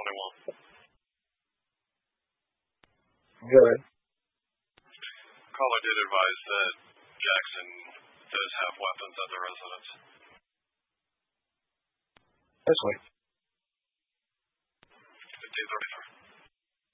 1021. Good. Caller did advise that Jackson does have weapons at the residence. Let's wait.